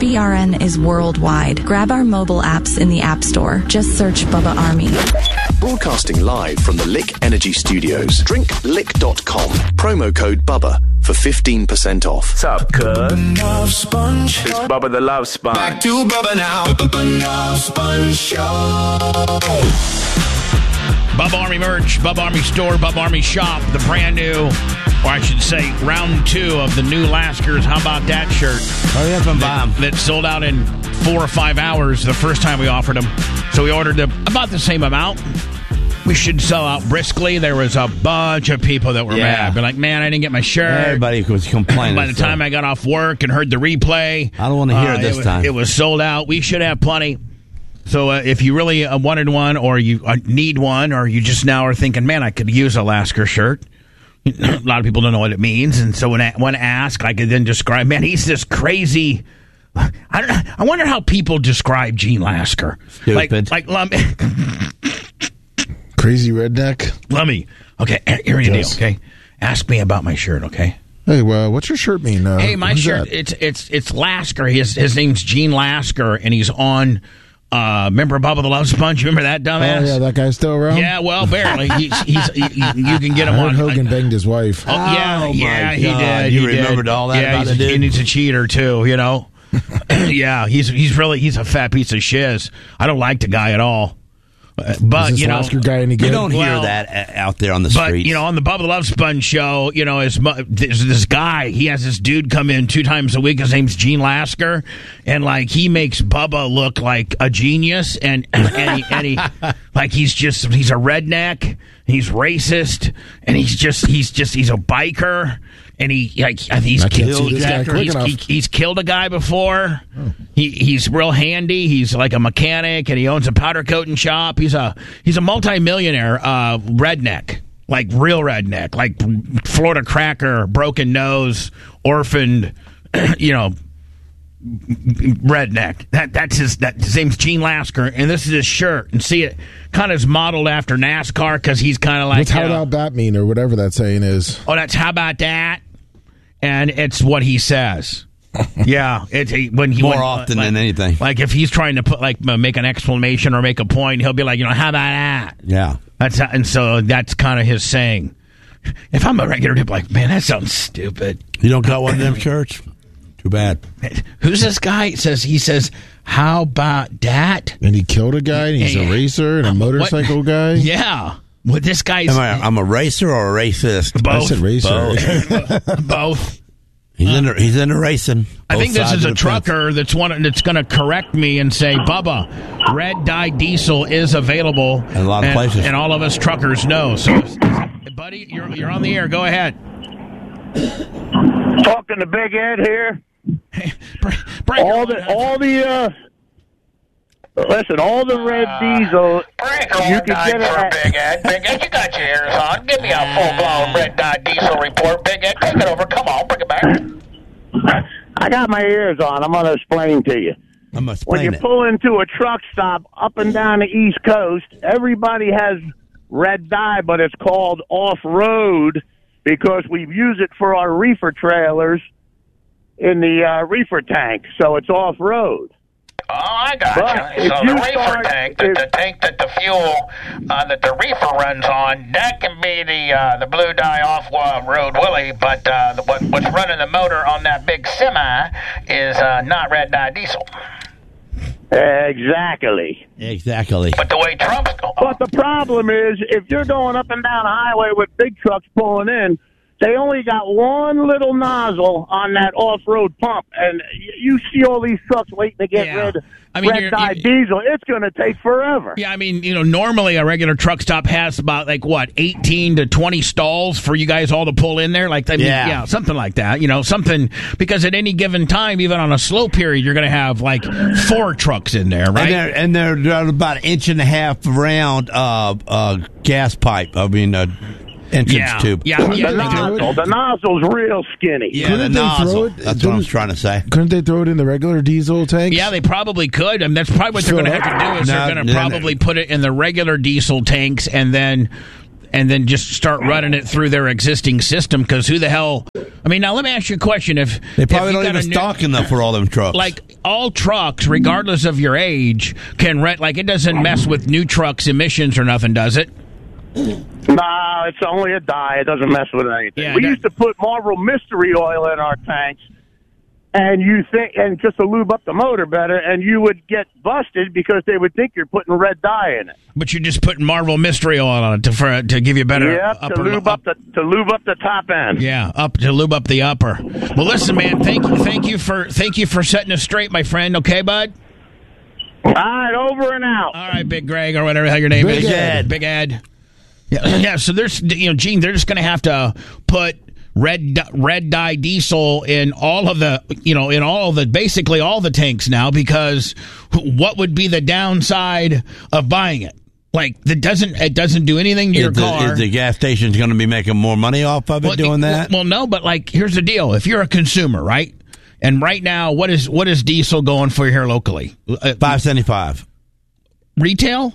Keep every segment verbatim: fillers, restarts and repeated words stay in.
B R N is worldwide. Grab our mobile apps in the App Store. Just search Bubba Army. Broadcasting live from the Lick Energy Studios. Drink lick dot com. Promo code Bubba for fifteen percent off. What's up, cuz? It's Bubba the Love Sponge. Back to Bubba now. Bubba Love Sponge Show. Bubba Army merch, Bubba Army store, Bubba Army shop, the brand new, or I should say, round two of the new Laskers. How about that shirt? Oh, yeah, from Bob. That sold out in four or five hours the first time we offered them. So we ordered them about the same amount. We should sell out briskly. There was a bunch of people that were Yeah. mad. Be like, man, I didn't get my shirt. Everybody was complaining. By the so. time I got off work and heard the replay, I don't want to hear uh, it this was, time. It was sold out. We should have plenty. So uh, if you really uh, wanted one, or you uh, need one, or you just now are thinking, man, I could use a Lasker shirt. A lot of people don't know what it means, and so when I, when asked, I could then describe, man, he's this crazy. I don't know. I wonder how people describe Gene Lasker. Stupid. Like, like Lummy. Crazy redneck. Lummy. Okay, here's the deal. Yes. Okay, ask me about my shirt. Okay. Hey, well, what's your shirt mean? Uh, Hey, my who's shirt. that? It's it's it's Lasker. His his name's Gene Lasker, and he's on. Uh, remember Bubba the Love Sponge? Remember that dumbass? Oh, yeah, that guy's still around? Yeah, well, barely. He's, he's, he, you can get him I heard on. Hogan banged his wife. Oh, yeah, Oh, yeah, my he God. did. You he remembered did. all that yeah, about he's, it, dude? and he's a cheater too. You know. Yeah, he's he's really he's a fat piece of shiz. I don't like the guy at all. Uh, But Is this you know, Lasker guy any good? You don't hear Well, that uh, out there on the but streets. you know, on the Bubba the Love Sponge show, you know, is there's this guy. He has this dude come in two times a week. His name's Gene Lasker, and like he makes Bubba look like a genius, and and he, and he like he's just he's a redneck. He's racist, and he's just he's just he's a biker. And he like he's I can't killed see this guy quick he's, enough. he, he's killed a guy before. Oh. He he's real handy. He's like a mechanic, and he owns a powder coating shop. He's a he's a multimillionaire uh, redneck, like real redneck, like Florida cracker, broken nose, orphaned, you know, redneck. That that's his that his name's Gene Lasker, and this is his shirt. And see it kind of is modeled after NASCAR because he's kind of like What's how you know, about that mean, or whatever that saying is? oh, that's how about that? And it's what he says. Yeah, it's he, when he More when, often like, than anything. Like if he's trying to put like make an exclamation or make a point, he'll be like, you know, how about that? Yeah. That's how, and so that's kind of his saying. If I'm a regular dude, like, man, that sounds stupid. You don't got one of them shirts? Too bad. Who's this guy? It says he says, how about that? And he killed a guy, and he's a racer and a motorcycle What? guy? Yeah. Well, this guy's Am I, I'm a racer or a racist? I both. said racer. Both. both. He's into he's into racing. I Both think this sides is of a the fence. trucker that's one that's going to correct me and say, Bubba, red dye diesel is available In a lot of and, places. and all of us truckers know. So, buddy, you're you're on the air. Go ahead. Talking to Big Ed here. Break, break All the all the uh, listen, all the red diesel you can get it at. Big Ed. Big Ed, you got your ears on. Give me a full-blown red dye diesel report, Big Ed. Take it over. Come on, bring it back. I got my ears on. I'm going to explain to you. I'm When gonna explain you it. pull into a truck stop up and down the East Coast, everybody has red dye, but it's called off-road because we use it for our reefer trailers in the uh, reefer tank, so it's off-road. Oh, I got But you. if So you the reefer start- tank, the, if- the tank that the fuel uh, that the reefer runs on, that can be the uh, the blue dye off-road Willie, but uh, the, what, what's running the motor on that big semi is uh, not red dye diesel. Exactly. Exactly. But the way Trump's going... But the problem is, if you're going up and down a highway with big trucks pulling in, they only got one little nozzle on that off-road pump, and y- you see all these trucks waiting to get Yeah. red, I mean, red you're- dye you're- diesel. It's going to take forever. Yeah, I mean, you know, normally a regular truck stop has about like what eighteen to twenty stalls for you guys all to pull in there, like I mean, Yeah. yeah, something like that. You know, something because at any given time, even on a slow period, you're going to have like four trucks in there, right? And they're and they're, they're about an inch and a half around uh, uh, gas pipe. I mean, uh, entrance yeah, tube. yeah, The yeah. nozzle, the nozzle's real skinny. Yeah, Couldn't the they nozzle. throw it- That's what I didn't- was trying to say. Couldn't they throw it in the regular diesel tanks? Yeah, they probably could. I mean, that's probably what they're Fill going to it have up. to do is No, they're going to no, probably no. put it in the regular diesel tanks and then and then just start running it through their existing system. Because who the hell? I mean, now let me ask you a question. If they probably if don't even new, stock enough for all them trucks. Like all trucks, regardless of your age, can rent. Like it doesn't mess with new trucks' emissions or nothing, does it? No, it's only a dye. It doesn't mess with anything. Yeah, we that- used to put Marlboro Mystery Oil in our tanks, and you think, and just to lube up the motor better, and you would get busted because they would think you're putting red dye in it. But you're just putting Marvel Mystery Oil on it to for, to give you better. Yeah, upper, to lube up the to lube up the top end. Yeah, up to lube up the upper. Well, listen, man. Thank you, thank you for thank you for setting us straight, my friend. Okay, bud. All right, over and out. All right, Big Greg or whatever the hell your name Big is. Ed. Big Ed. Yeah, yeah. So there's, you know, Gene. They're just going to have to put red red dye diesel in all of the, you know, in all of the basically all the tanks now, because what would be the downside of buying it? Like, it doesn't it doesn't do anything to is your the, car. Is the gas station's going to be making more money off of it well, doing well, that? Well, no, but like, here's the deal: if you're a consumer, right, and right now, what is what is diesel going for here locally? Uh, Five seventy five. Retail?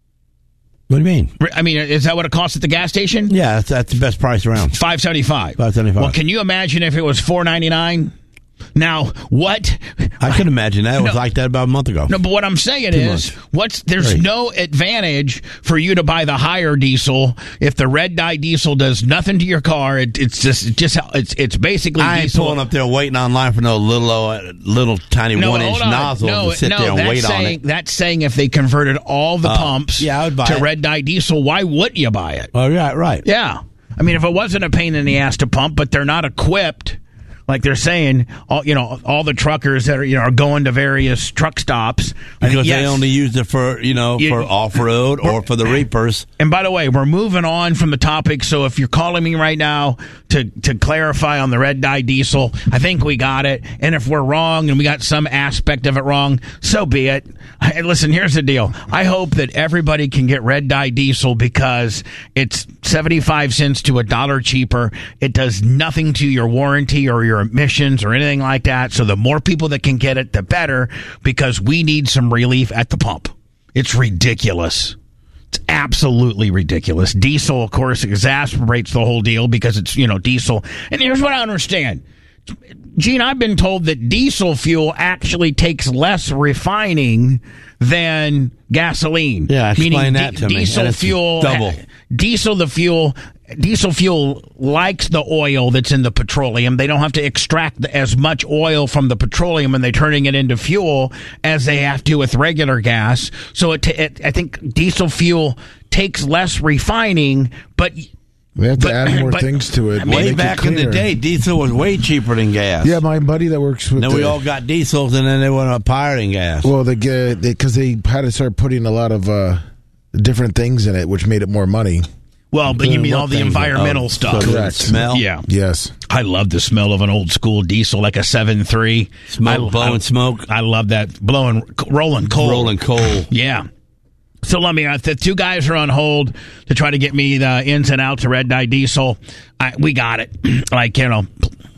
What do you mean? I mean, is that what it costs at the gas station? Yeah, that's, that's the best price around. Five seventy five. Five seventy five. Well, can you imagine if it was four ninety nine? Now, what? I could imagine that. It was No. like that about a month ago. No, but what I'm saying Two is, months. what's there's Right. no advantage for you to buy the higher diesel if the red dye diesel does nothing to your car. It, it's just, it just, it's it's basically I ain't diesel. pulling up there waiting online for no little, uh, little tiny No, one hold inch on. nozzle no, to sit no, there and that's wait saying, on it. That's saying if they converted all the Uh, pumps yeah, I would buy to it. red dye diesel, why wouldn't you buy it? Oh, right, right. Yeah. I mean, if it wasn't a pain in the ass to pump, but they're not equipped, like they're saying, all you know, all the truckers that are you know are going to various truck stops I Because think, they yes. only use it for, you know, You- for off-road or for the reapers. And by the way, we're moving on from the topic. So if you're calling me right now to to clarify on the red dye diesel, I think we got it. And if we're wrong and we got some aspect of it wrong, so be it. Hey, listen, here's the deal. I hope that everybody can get red dye diesel because it's seventy-five cents to a dollar cheaper. It does nothing to your warranty or your emissions or anything like that. So the more people that can get it, the better, because we need some relief at the pump. It's ridiculous. It's absolutely ridiculous. Diesel, of course, exasperates the whole deal because it's, you know, diesel. And here's what I understand. Gene, I've been told that diesel fuel actually takes less refining than gasoline. Yeah, explain Meaning that to me. diesel And it's fuel, double. Diesel, the fuel, diesel fuel likes the oil that's in the petroleum. They don't have to extract as much oil from the petroleum when they're turning it into fuel as they have to with regular gas. So it, it I think diesel fuel takes less refining, but They have to But- add more but- things to it. I to mean, Way make it back in the cleaner. day, diesel was way cheaper than gas. Yeah, my buddy that works with Then the, we all got diesels, and then they went up pirating gas. well, they get because they, they had to start putting a lot of uh, different things in it, which made it more money. well, but you mean What all the things? environmental Oh, stuff. so the Correct. smell. Yeah. Yes, I love the smell of an old school diesel, like a seven three. Smoke, I, blowing I, smoke. I love that. Blowing, rolling coal. Rolling coal. Yeah. So let me, uh, the two guys are on hold to try to get me the ins and outs of red dye diesel. I, we got it. Like, you know,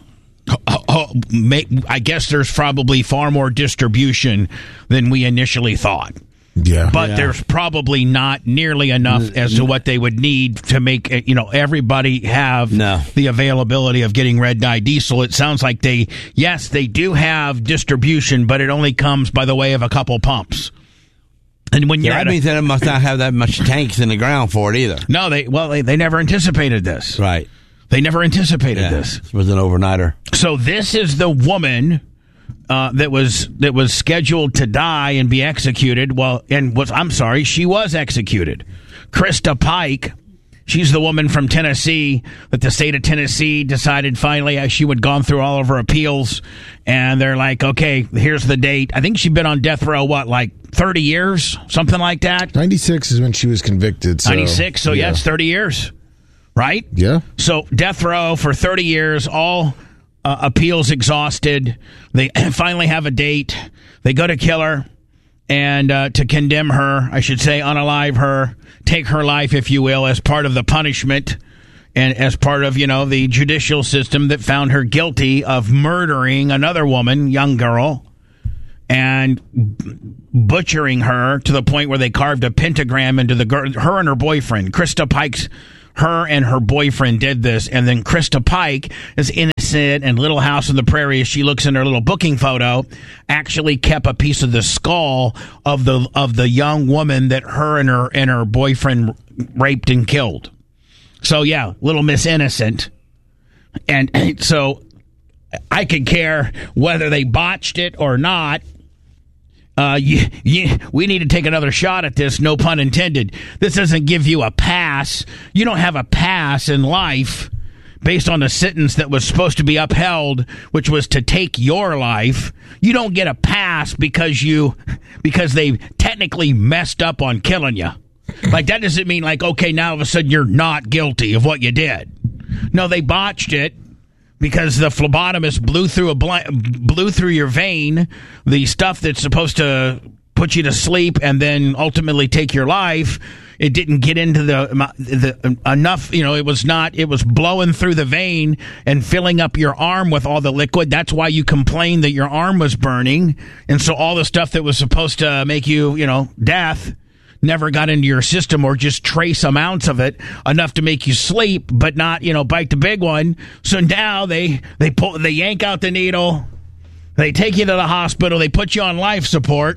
oh, oh, make, I guess there's probably far more distribution than we initially thought. yeah, But Yeah. there's probably not nearly enough as to what they would need to make, uh, you know, everybody have No. the availability of getting red dye diesel. It sounds like they, yes, they do have distribution, but it only comes by the way of a couple pumps. And when you're Yeah, at that a, means that it must not have that much tanks in the ground for it either. no, they well, they, they never anticipated this. Right. They never anticipated Yeah. this. This was an overnighter. So this is the woman uh, that was that was scheduled to die and be executed. Well, and was I'm sorry, she was executed. Krista Pike. She's the woman from Tennessee that the state of Tennessee decided finally uh, she had gone through all of her appeals, and they're like, okay, here's the date. I think she'd been on death row, what, like thirty years, something like that? ninety-six is when she was convicted. So, ninety-six, so yeah, yeah, it's thirty years, right? yeah. So death row for thirty years, all uh, appeals exhausted. They finally have a date. They go to kill her and uh, to condemn her, I should say, unalive her, take her life, if you will, as part of the punishment and as part of, you know, the judicial system that found her guilty of murdering another woman, young girl, and butchering her to the point where they carved a pentagram into the girl, her and her boyfriend. Krista Pike's her and her boyfriend did this. And then Krista Pike is innocent, and Little House on the Prairie, as she looks in her little booking photo, actually kept a piece of the skull of the of the young woman that her and her and her boyfriend raped and killed. So yeah, Little Miss Innocent. And so I could care whether they botched it or not. Uh, you, you, we need to take another shot at this, no pun intended. This doesn't give you a pass. You don't have a pass in life based on the sentence that was supposed to be upheld, which was to take your life. You don't get a pass because you because they technically messed up on killing you. Like, that doesn't mean, like, okay, now all of a sudden you're not guilty of what you did. No, they botched it because the phlebotomist blew through a bl- blew through your vein the stuff that's supposed to put you to sleep and then ultimately take your life. It didn't get into the the enough, you know, it was not, it was blowing through the vein and filling up your arm with all the liquid. That's why you complained that your arm was burning. And so all the stuff that was supposed to make you, you know, death never got into your system, or just trace amounts of it, enough to make you sleep, but not, you know, bite the big one. So now they they pull, they yank out the needle, they take you to the hospital, they put you on life support,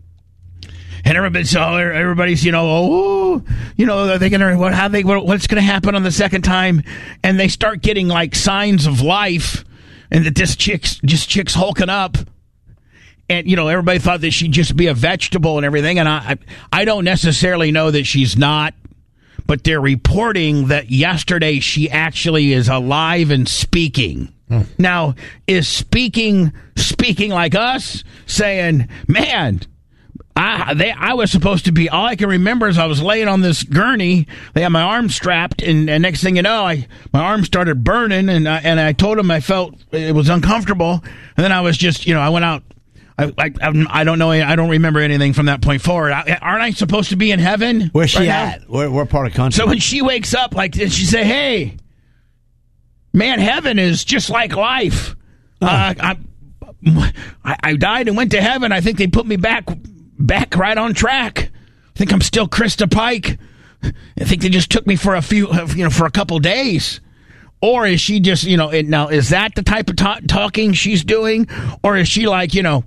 and everybody's so everybody's you know, oh, you know, are they gonna what how they what, what's gonna happen on the second time, and they start getting like signs of life, and that this chick's just chick's hulking up. And, you know, everybody thought that she'd just be a vegetable and everything. And I, I don't necessarily know that she's not, but they're reporting that yesterday she actually is alive and speaking. Mm. Now, is speaking, speaking like us, saying, man, I, they, I was supposed to be, all I can remember is I was laying on this gurney, they had my arm strapped, and, and next thing you know, I, my arm started burning, and I, and I told him I felt it was uncomfortable. And then I was just, you know, I went out. I, I I don't know. I don't remember anything from that point forward. I, aren't I supposed to be in heaven? Where's she right at? Where, where part of the country? So when she wakes up, like, did she say, "Hey, man, heaven is just like life. Oh. Uh, I, I I died and went to heaven. I think they put me back back right on track. I think I'm still Krista Pike. I think they just took me for a few, you know, for a couple days." Or is she just, you know, it, now, is that the type of ta- talking she's doing? Or is she like, you know,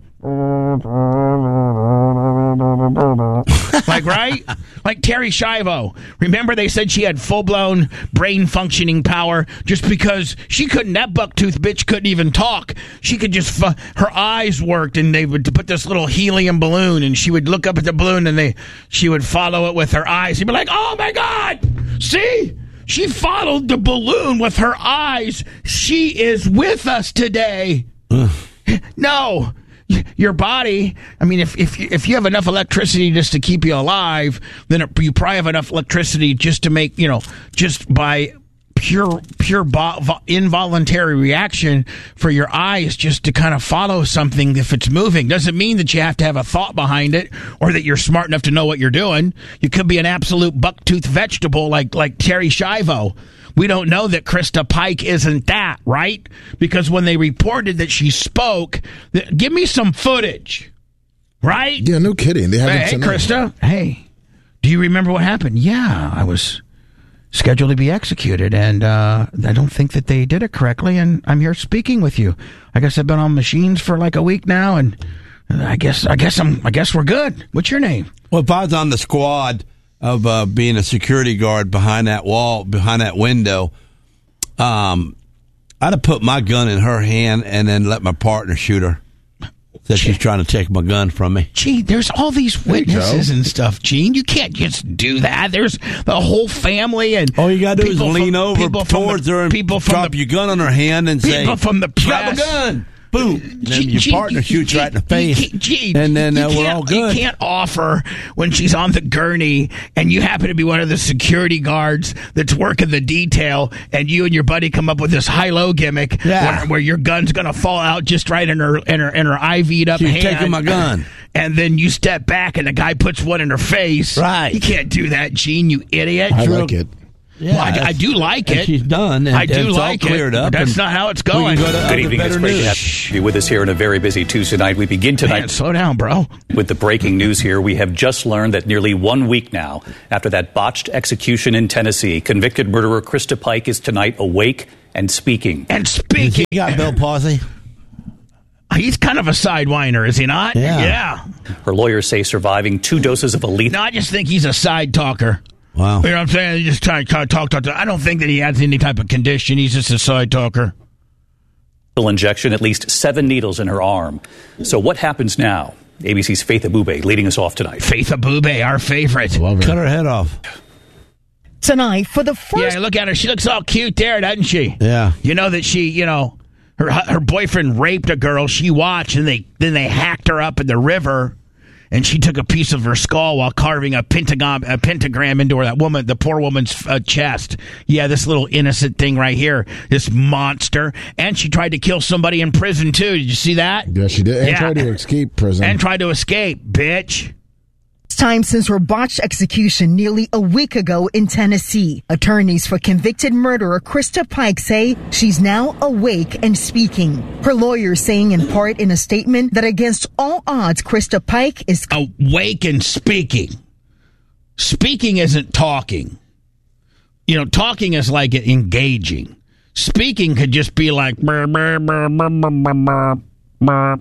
like, right? Like Terry Schiavo. Remember they said she had full-blown brain functioning power just because she couldn't, that bucktooth bitch couldn't even talk. She could just, fu- her eyes worked, and they would put this little helium balloon, and she would look up at the balloon, and they, she would follow it with her eyes. She'd be like, oh my God, see? She followed the balloon with her eyes. She is with us today. No, your body, I mean, if if you, if you have enough electricity just to keep you alive, then it, you probably have enough electricity just to make, you know, just by pure pure bo- vo- involuntary reaction for your eyes just to kind of follow something if it's moving. Doesn't mean that you have to have a thought behind it or that you're smart enough to know what you're doing. You could be an absolute bucktooth vegetable like like Terry Schiavo. We don't know that Krista Pike isn't that, right? Because when they reported that she spoke, th- give me some footage, right? Yeah, no kidding. They haven't. Hey, hey Krista, hey, do you remember what happened? Yeah, I was scheduled to be executed, and uh, I don't think that they did it correctly, and I'm here speaking with you. I guess I've been on machines for like a week now, and I guess I guess I'm I guess we're good. What's your name? Well, if I was on the squad of uh, being a security guard behind that wall, behind that window, um, I'd have put my gun in her hand and then let my partner shoot her. That she's trying to take my gun from me. Gee, there's all these witnesses and stuff, Gene. You can't just do that. There's the whole family, and all you gotta do is lean from, over towards the, her and people drop the, your gun on her hand and say, people from the press, "Drop a gun." Boom. And then your Gee, partner Gee, shoots Gee, right in the face. Gee, Gee, and then uh, we're all good. You can't offer when she's on the gurney and you happen to be one of the security guards that's working the detail, and you and your buddy come up with this high-low gimmick yeah. where, where your gun's going to fall out just right in her in her, in her I V'd up She's hand. taking my gun. And then you step back and the guy puts one in her face. Right. You can't do that, Gene, you idiot. I Real, like it. Yeah, well, I, I do like and it. She's done. And, I do and it's like all cleared it. Up But that's and not how it's we going. can go to Good other evening. better It's great to news. have you with us here on a very busy Tuesday night. We begin tonight. Man, slow down, bro. With the breaking news here, we have just learned that nearly one week now after that botched execution in Tennessee, convicted murderer Krista Pike is tonight awake and speaking. And speaking. You got Bill Palsy? He's kind of a sidewiner, is he not? Yeah. Yeah. Her lawyers say surviving two doses of a lethal... No, I just think he's a side talker. Wow. You know what I'm saying? He just try to talk, talk, talk. I don't think that he has any type of condition. He's just a side talker. injection, at least seven needles in her arm. So what happens now? A B C's Faith Abube leading us off tonight. Faith Abube, our favorite. Love Cut her. her head off. Tonight, for the first... Yeah, look at her. She looks all cute there, doesn't she? Yeah. You know that she, you know, her her boyfriend raped a girl. She watched, and they then they hacked her up in the river, and she took a piece of her skull while carving a pentagon, a pentagram into her, that woman, the poor woman's uh, chest. Yeah, this little innocent thing right here, this monster. And she tried to kill somebody in prison, too. Did you see that? Yeah, she did. And Yeah. tried to escape prison. And tried to escape, bitch. time since her botched execution nearly a week ago in Tennessee. Attorneys for convicted murderer Krista Pike say she's now awake and speaking. Her lawyers saying in part in a statement that against all odds, Krista Pike is awake and speaking. Speaking isn't talking. You know, talking is like engaging. Speaking could just be like burr, burr, burr, burr, burr, burr, burr.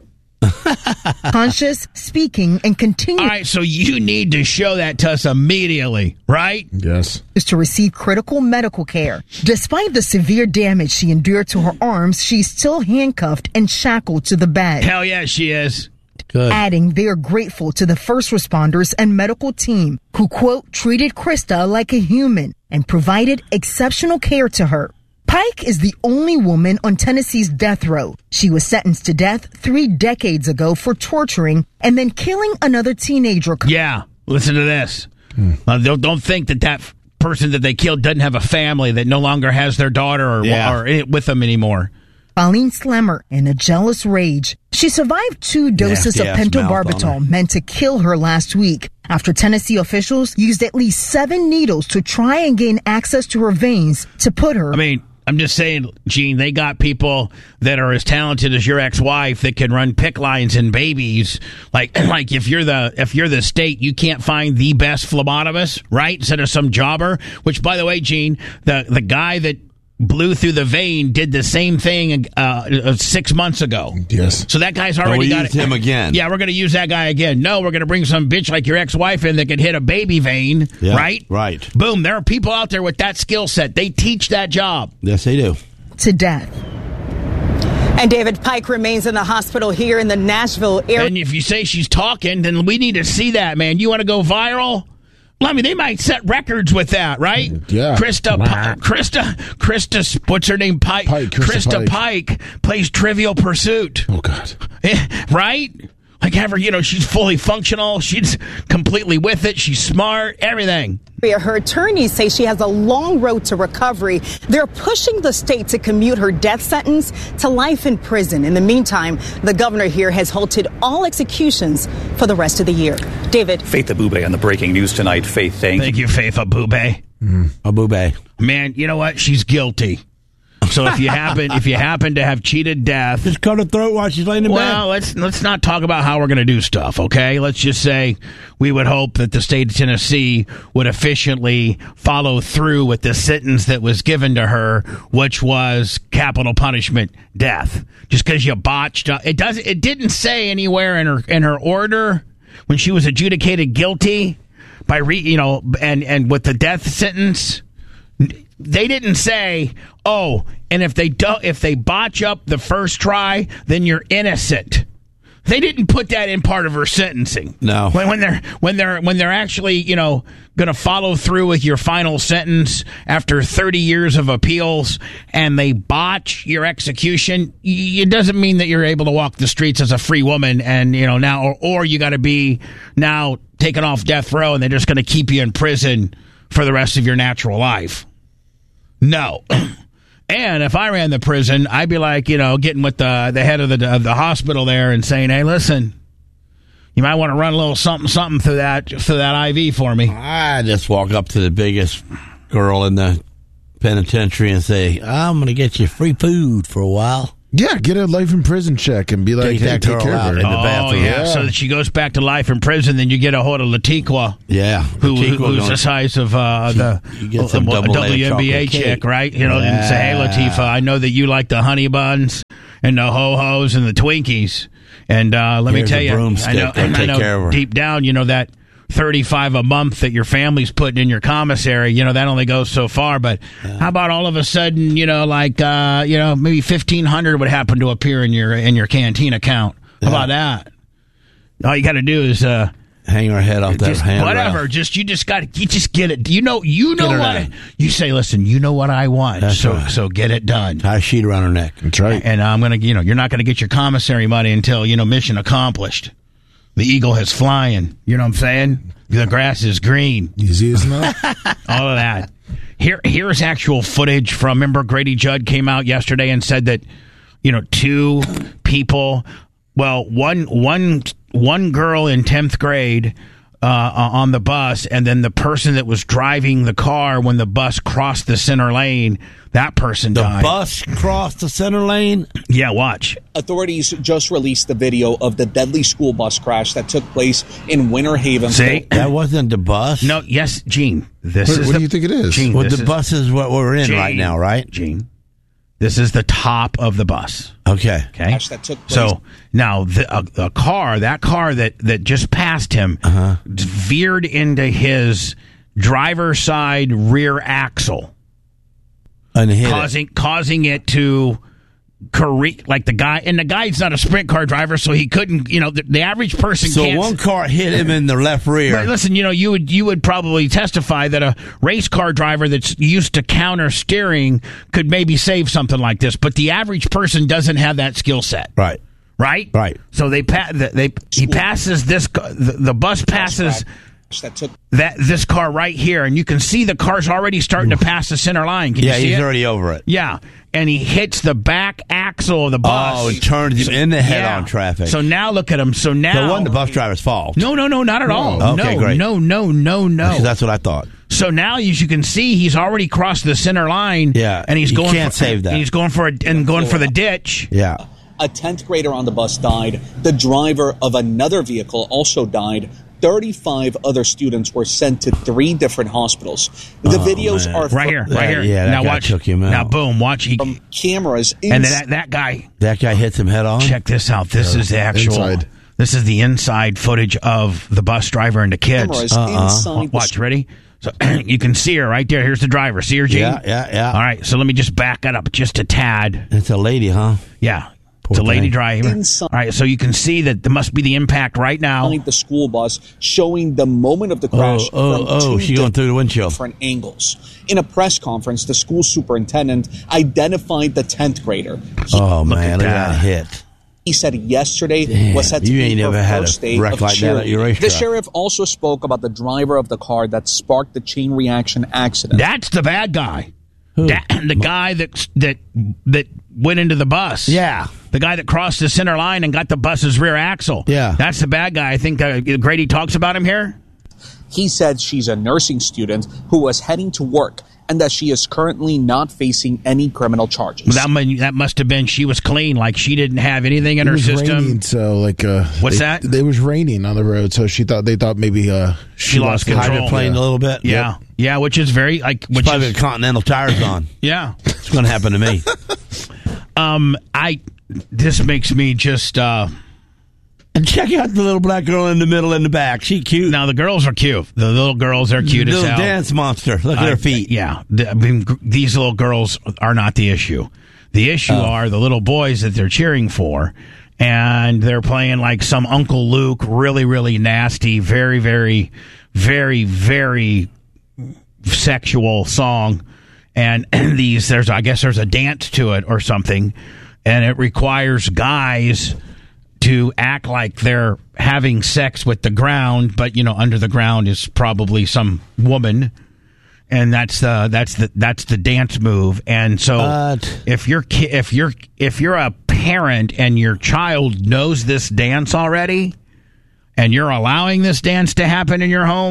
conscious, speaking, and continue. All right, so you need to show that to us immediately, right? Yes. Is to receive critical medical care. Despite the severe damage she endured to her arms, she's still handcuffed and shackled to the bed. Hell yeah, she is. Good. Adding they are grateful to the first responders and medical team who, quote, treated Krista like a human and provided exceptional care to her. Pike is the only woman on Tennessee's death row. She was sentenced to death three decades ago for torturing and then killing another teenager. Yeah, listen to this. Hmm. Uh, don't, don't think that that person that they killed doesn't have a family, that no longer has their daughter or, Yeah. or with them anymore. Pauline Slemmer in a jealous rage. She survived two doses Nasty of ass mouth on pentobarbital meant to kill her last week after Tennessee officials used at least seven needles to try and gain access to her veins to put her. I mean, I'm just saying, Gene, they got people that are as talented as your ex-wife that can run pick lines and babies. Like, like if you're the if you're the state, you can't find the best phlebotomist, right? Instead of some jobber. Which, by the way, Gene, the the guy that blew through the vein did the same thing uh, six months ago. Yes. So that guy's Oh, already we got used it. him again. Yeah, we're going to use that guy again. No, we're going to bring some bitch like your ex-wife in that could hit a baby vein, Yeah, right? right. Boom. There are people out there with that skill set. They teach that job. Yes, they do. to death. And David Pike remains in the hospital here in the Nashville area. And if you say she's talking, then we need to see that, man. You want to go viral? Well, I mean, they might set records with that, right? Yeah. Krista, Pi- Krista, Krista, what's her name? Pike. Pike, Krista Krista Pike. plays Trivial Pursuit. Oh, God. Right? Like, have her, you know, she's fully functional. She's completely with it. She's smart. Everything. Her attorneys say she has a long road to recovery. They're pushing the state to commute her death sentence to life in prison. In the meantime, the governor here has halted all executions for the rest of the year. David. Faith Abube on the breaking news tonight. Faith, thank, Thank you, Faith Abube. Mm. Abube. Man, you know what? She's guilty. So if you happen if you happen to have cheated death, Just cut her throat while she's laying in well, bed. let's let's not talk about how we're going to do stuff, okay? Let's just say we would hope that the state of Tennessee would efficiently follow through with the sentence that was given to her, which was capital punishment, death. Just because you botched, uh, it does it didn't say anywhere in her in her order when she was adjudicated guilty by re, you know, and and with the death sentence. They didn't say, oh, and if they do, if they botch up the first try, then you're innocent. They didn't put that in part of her sentencing. No. When, when they're when they're when they're actually, you know, going to follow through with your final sentence after thirty years of appeals, and they botch your execution, it doesn't mean that you're able to walk the streets as a free woman, and you know now, or, or you got to be now taken off death row, and they're just going to keep you in prison for the rest of your natural life. No. And if I ran the prison, I'd be like, you know, getting with the the head of the of the hospital there and saying, hey, listen, you might want to run a little something something through that through that I V for me. I just walk up to the biggest girl in the penitentiary and say, I'm going to get you free food for a while. Yeah, get a life in prison check and be like, Take hey, that take girl care out of her. in the Oh, bathroom. yeah. Yeah. So that she goes back to life in prison, then you get a hold of Latiqua. Yeah. Who, Latiqua who's gonna- the size of uh, the you get some uh, double layer W N B A chocolate chick, cake. right? You know, and say, hey, Yeah. Latifah, I know that you like the honey buns and the ho-hos and the Twinkies. And uh, let Here's me tell a you, I broomstick. know, They'll I take know care of her. deep down, you know, that thirty-five a month that your family's putting in your commissary, you know, that only goes so far. But yeah. How about all of a sudden, you know, like, uh, you know, maybe fifteen hundred would happen to appear in your in your canteen account. How Yeah. about that? All you got to do is uh, hang her head off that just handrail. whatever. Just you just got to you just get it. You know, you know Get her what I, done. you say. Listen, you know what I want. That's so right. so get it done. Tie a sheet around her neck. That's right. And I'm gonna, you know, you're not gonna get your commissary money until you know mission accomplished. The eagle has flying. You know what I'm saying? The grass is green. Easy as enough. All of that. Here, here's actual footage from. Remember, Grady Judd came out yesterday and said that, you know, two people. Well, one, one, one girl in tenth grade uh, on the bus, and then the person that was driving the car when the bus crossed the center lane. That person The died. bus crossed the center lane? Yeah, watch. Authorities just released the video of the deadly school bus crash that took place in Winter Haven. See? That wasn't the bus? No, yes, Gene. This What, is what the, do you think it is? Gene, Well, this the is- bus is what we're in Gene, right now, right? Gene. This is the top of the bus. Okay. Okay. Crash that took place. So now the, a, a car, that car that, that just passed him, Uh-huh. veered into his driver's side rear axle, And hit causing causing it to correct, like the guy, and the guy's not a sprint car driver, so he couldn't. You know, the, the average person it. So can't. one car hit him in the left rear. But listen, you know, you would you would probably testify that a race car driver that's used to counter steering could maybe save something like this, but the average person doesn't have that skill set, Right. right? Right. So they pa- they he passes this ca- the, the bus passes that took that this car right here, and you can see the car's already starting to pass the center line. Can Yeah, you see he's it? already over it. Yeah, and he hits the back axle of the bus. Oh, it turns him into head-on Yeah. traffic. So now look at him. So So now it wasn't the bus driver's fault. no, no, no, not at all. Okay, no, great. no, no, no, no. Because that's what I thought. So now, as you can see, he's already crossed the center line. Yeah, and he's you going. can't for, save that. And he's going for a, and going for the ditch. Yeah. a tenth grader on the bus died. The driver of another vehicle also died. thirty-five other students were sent to three different hospitals. The Oh, videos man. are Right here, right here. Yeah, that now guy watch. took him out. Now boom, watch. He, from cameras. and then that that guy. That guy hits him head on? Check this out. This is the actual. inside. This is the inside footage of the bus driver and the kids. Cameras Uh-uh. inside the Watch, ready? So you can see her right there. Here's the driver. See her, Gene? Yeah, yeah, yeah. All right. So let me just back it up just a tad. It's a lady, huh? Yeah. Poor it's a lady thing. driver. Inside- All right. So you can see that there must be the impact right now. the school bus, showing the moment of the crash Oh, oh, from oh, two she's going through the windshield. different angles. In a press conference, the school superintendent identified the tenth grader. He, Oh, Look man, at look at that. that hit. he said yesterday Damn, was set to you be ain't her never had a first day wreck of like that at your cheerleading. racetrack. The sheriff also spoke about the driver of the car that sparked the chain reaction accident. That's the bad guy. Who? That, the guy that that that went into the bus. Yeah. The guy that crossed the center line and got the bus's rear axle. Yeah. That's the bad guy. I think uh, Grady talks about him here. He said she's a nursing student who was heading to work and that she is currently not facing any criminal charges. That, mu- that must have been she was clean, like she didn't have anything in It her was system. raining, so like uh, What's they- that? It was raining on the road, so she thought they thought maybe uh, she, She lost control. Hydroplaned Yeah. a little bit. Yeah, Yep. yeah, which is very like which Probably is the Continental tires on. yeah. It's going to happen to me. Um, I this makes me just uh. And check out the little black girl in the middle and the back. She cute. Now the girls are cute. The little girls are cute as little hell. dance monster. Look at I- her feet. Yeah, The- I mean, gr- these little girls are not the issue. The issue Oh. are the little boys that they're cheering for, and they're playing like some Uncle Luke, really, really nasty, very, very, very, very sexual song. And these, there's, I guess, there's a dance to it or something, and it requires guys to act like they're having sex with the ground, but you know, under the ground is probably some woman, and that's the that's the that's the dance move. And so, What? if you're ki- if you're if you're a parent and your child knows this dance already, and you're allowing this dance to happen in your home,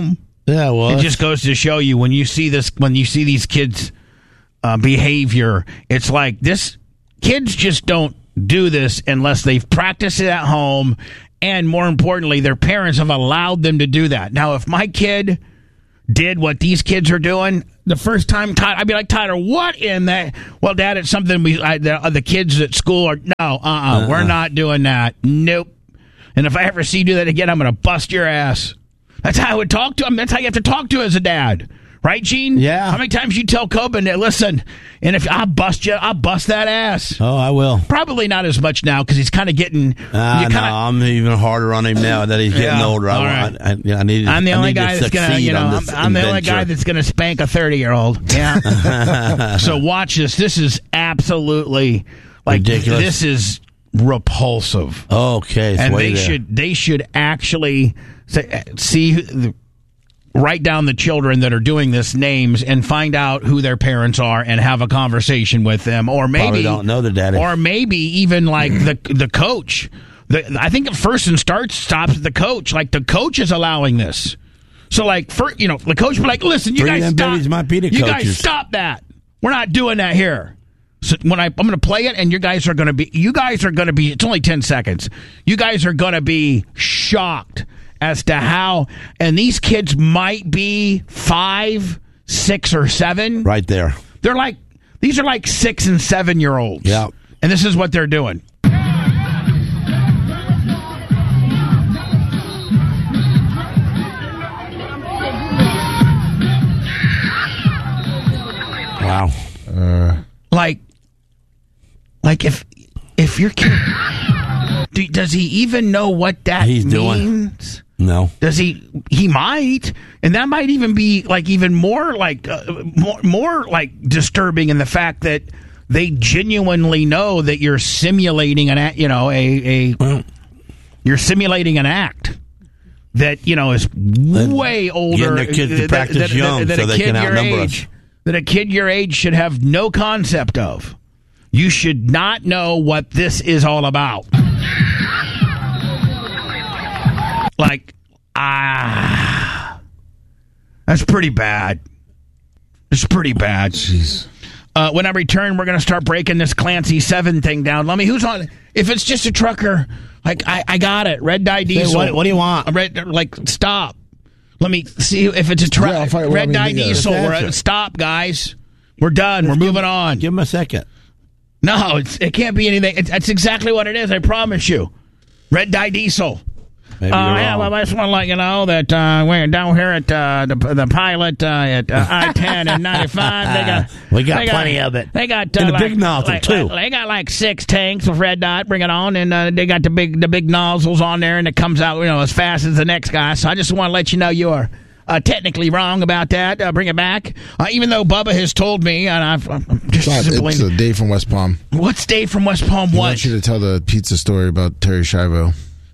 Yeah, well, it just goes to show you when you see this, when you see these kids' uh, behavior, it's like this. Kids just don't do this unless they've practiced it at home, and more importantly, their parents have allowed them to do that. Now, if my kid did what these kids are doing the first time, I'd be like, Tyler, what in that? Well, Dad, it's something we I, the, the kids at school are. No, uh, uh-uh, uh, we're not doing that. Nope. And if I ever see you do that again, I'm going to bust your ass. That's how I would talk to him. That's how you have to talk to as a dad. Right, Gene? Yeah. How many times you tell Coben that, listen, and if I'll bust you, I'll bust that ass. Oh, I will. Probably not as much now because he's kind of getting. Uh, kinda, no, I'm even harder on him now that he's getting yeah, older. I, right. I, I, I need. I'm the I only need guy to that's gonna, you know, I'm, I'm the only guy that's gonna spank a thirty year old. Yeah. So watch this. This is absolutely like ridiculous. This is repulsive. Okay, and way they there. should they should actually say, see. The, write down the children that are doing this names and find out who their parents are and have a conversation with them, or maybe Probably don't know their daddy, or maybe even like the the coach. The, I think it first and starts stops at the coach. Like the coach is allowing this, so like for you know the coach be like, listen, you Three guys of them stop. babies might be the you coaches. guys stop that. We're not doing that here. So when I I'm going to play it, and you guys are going to be you guys are going to be. It's only ten seconds. You guys are going to be shocked as to how, and these kids might be five, six, or seven. Right there. They're like, these are like six and seven year olds. Yeah. And this is what they're doing. Wow. Uh, like, like if, if your kid, do, does he even know what that He's means? Doing. No. Does he? He might, and that might even be like even more like uh, more more like disturbing in the fact that they genuinely know that you're simulating an act. You know, a a well, you're simulating an act that you know is way older. Getting their kids to practice that, that, young that, that so a they kid can your outnumber age us. that a kid your age should have no concept of. You should not know what this is all about. Like, ah, that's pretty bad. It's pretty bad. Jeez. Uh, when I return, we're going to start breaking this Clancy seven thing down. Let me, who's on? If it's just a trucker, like, I, I got it. Red dye diesel. Hey, what, what do you want? Red, like, stop. Let me see if it's a truck. Yeah, well, Red I mean, dye yeah, diesel. We're answer. at, stop, guys. We're done. We're moving on. Give him a second. No, it's, it can't be anything. It's, that's exactly what it is. I promise you. Red dye diesel. Maybe Uh, you're yeah, wrong. well, I just want to let you know that uh, we're down here at uh, the the pilot uh, at uh, I ten and ninety-five. They got We got they plenty of it. They got uh, And the like, big nozzle, like- too. like- they got like six tanks with red dot. Bring it on, and uh, they got the big the big nozzles on there, and it comes out you know as fast as the next guy. So I just want to let you know you are. Uh, technically wrong about that. Uh, bring it back. Uh, even though Bubba has told me, and I've, I'm just it's, simply. it's a Dave from West Palm. What's Dave from West Palm? He What? wants you to tell the pizza story about Terry Schiavo.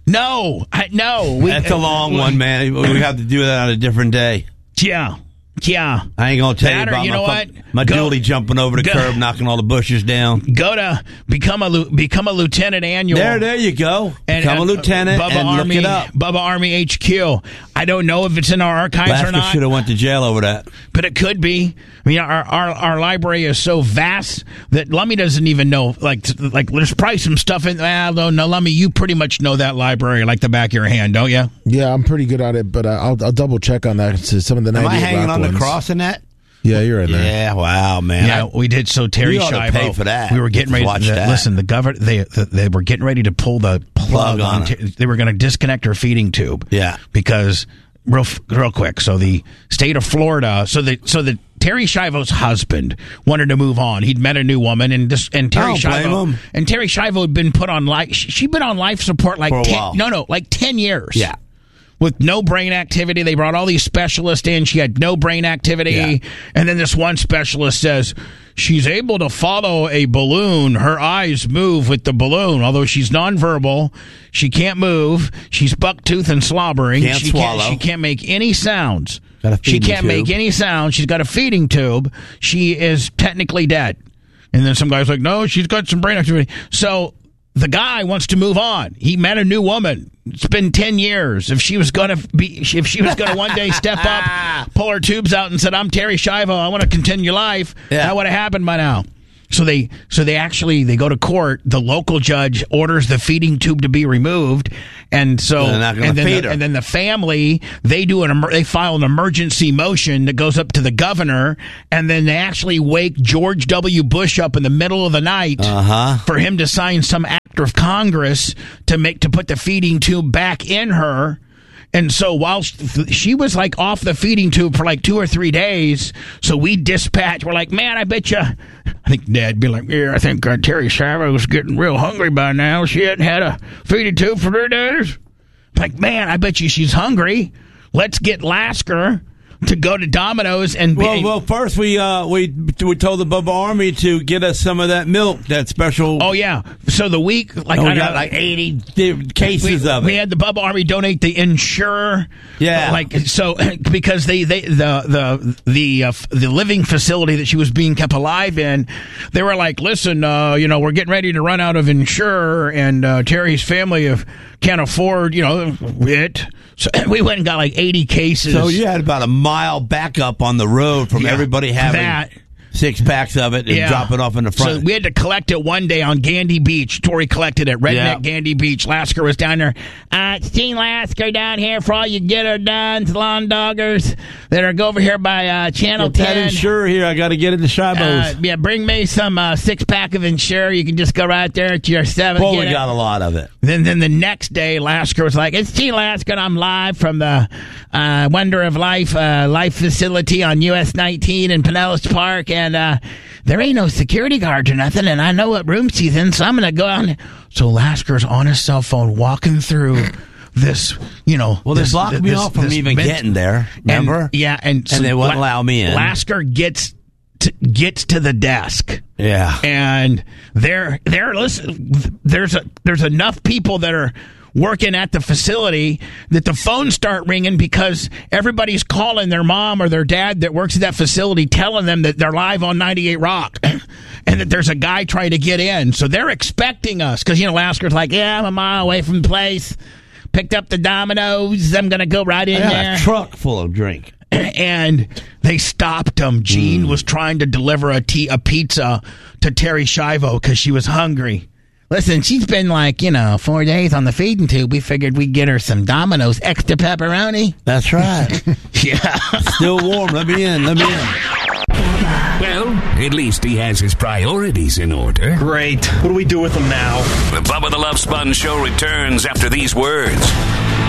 No, I, no. We, That's a long one, man. We have to do that on a different day. Yeah, yeah. I ain't gonna tell That you or, about you my, know fu- what? my Go- dually jumping over the go- curb, knocking all the bushes down. Go to become a lu- become a lieutenant annual. There, there you go. And, Become a uh, lieutenant Bubba and Army, look it up. Bubba Army H Q. I don't know if it's in our archives or Lasker not, should have went to jail over that. but it could be. I mean, our, our our library is so vast that Lummy doesn't even know. Like, like there's probably some stuff in. I don't know, Lummy. You pretty much know that library like the back of your hand, don't you? Yeah, I'm pretty good at it, but uh, I'll, I'll double check on that. To some of the Am I ninety-eight hanging Rock on ones. the cross in that? Yeah, you're in there. Yeah, wow, man. Yeah, I- we did. So Terry You ought to Schiavo, pay for that. we were getting ready Watch to that. listen. The governor, they the, they were getting ready to pull the plug, Plug on on. Ter- they were going to disconnect her feeding tube. Yeah. because real f- real quick. So the state of Florida. So the so the Terry Schiavo's husband wanted to move on. He'd met a new woman, and this and Terry I don't blame Schiavo him. and Terry Schiavo had been put on life. She'd been on life support like For a ten, while. no no like ten years. Yeah. With no brain activity. They brought all these specialists in. She had no brain activity. Yeah. And then this one specialist says she's able to follow a balloon. Her eyes move with the balloon. Although she's nonverbal, she can't move. She's bucktooth and slobbering. Can't she swallow. Can't, she can't make any sounds. Got a She feeding can't make tube. any sound. She's got a feeding tube. She is technically dead. And then some guy's like, no, she's got some brain activity. So the guy wants to move on. He met a new woman. It's been ten years. If she was going to be, if she was going to one day step up, pull her tubes out and said, "I'm Terry Schiavo. I want to continue life," yeah. that would have happened by now. So they, so they actually, they go to court. The local judge orders the feeding tube to be removed, and so, and then, the, and then the family, they do an, they file an emergency motion that goes up to the governor, and then they actually wake George W. Bush up in the middle of the night uh-huh. for him to sign some act of Congress to make to put the feeding tube back in her. And so while she was like off the feeding tube for like two or three days, so we dispatched. We're like, man, I bet you. I think Dad'd be like, yeah, I think uh, Terry Schiavo was getting real hungry by now. She hadn't had a feeding tube for three days. Like, man, I bet you she's hungry. Let's get Lasker to go to Domino's and be. Well, well first we uh, we we told the Bubba Army to get us some of that milk, that special. Oh yeah. So the week, like oh, we I got know, like eighty cases we, of it. We had the Bubba Army donate the Ensure. Yeah. Like so, because they they the the the uh, the living facility that she was being kept alive in, they were like, listen, uh, you know, we're getting ready to run out of Ensure, and uh, Terry's family of. Can't afford, you know, it. So we went and got like eighty cases. So you had about a mile backup on the road from yeah, everybody having that. six packs of it and yeah. drop it off in the front. So we had to collect it one day on Gandy Beach. Tori collected it, Redneck yeah. Gandy Beach. Lasker was down there. Uh, it's Gene Lasker down here for all you get her done, lawn doggers that are go over here by uh, Channel get ten. That Ensure here. I got to get it to Schiavo's. Uh, yeah, bring me some uh, six pack of Ensure. You can just go right there to your seven. Well, we got a lot of it. Then, then the next day, Lasker was like, "It's Gene Lasker, and I'm live from the uh, Wonder of Life uh, Life Facility on U S nineteen in Pinellas Park, and uh, there ain't no security guards or nothing, and I know what room she's in, so I'm going to go out." So Lasker's on his cell phone walking through this, you know. Well, this, they blocked this, me this, off from this even bench. getting there, remember? And, yeah, and, and so they wouldn't La- allow me in. Lasker gets to, gets to the desk. Yeah. And there, there, listen, there's a, there's enough people that are working at the facility that the phones start ringing because everybody's calling their mom or their dad that works at that facility telling them that they're live on ninety-eight Rock and that there's a guy trying to get in. So they're expecting us because, you know, Lasker's like, yeah, I'm a mile away from the place. Picked up the Domino's. I'm going to go right in I got there. A truck full of drink. And they stopped him. Jean mm. was trying to deliver a, tea, a pizza to Terry Schiavo because she was hungry. Listen, she's been like, you know, four days on the feeding tube. We figured we'd get her some Domino's extra pepperoni. That's right. Yeah. Still warm. Let me in. Let me in. Well, at least he has his priorities in order. Great. What do we do with him now? The Bubba the Love Sponge Show returns after these words.